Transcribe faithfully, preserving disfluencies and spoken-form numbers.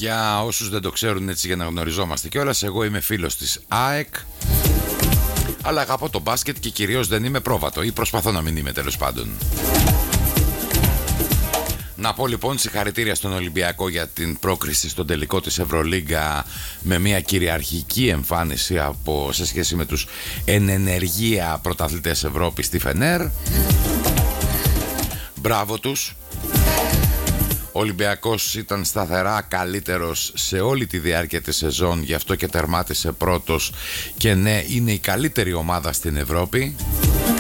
Για όσους δεν το ξέρουν, έτσι για να γνωριζόμαστε κιόλας, εγώ είμαι φίλος της ΑΕΚ, αλλά αγαπώ το μπάσκετ και κυρίως δεν είμαι πρόβατο, ή προσπαθώ να μην είμαι, τέλος πάντων. Να πω λοιπόν συγχαρητήρια στον Ολυμπιακό για την πρόκριση στον τελικό της Ευρωλίγκα με μια κυριαρχική εμφάνιση από, σε σχέση με τους εν ενεργεία πρωταθλητές Ευρώπης στη Φενέρ. Μπράβο τους. Ο Ολυμπιακός ήταν σταθερά καλύτερος σε όλη τη διάρκεια της σεζόν, γι' αυτό και τερμάτισε πρώτος και ναι, είναι η καλύτερη ομάδα στην Ευρώπη.